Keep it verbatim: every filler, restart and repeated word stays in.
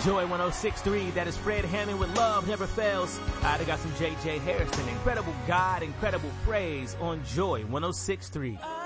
Joy one oh six point three, that is Fred Hammond with Love Never Fails. I got some J J Harrison, incredible God, incredible praise on Joy one oh six point three.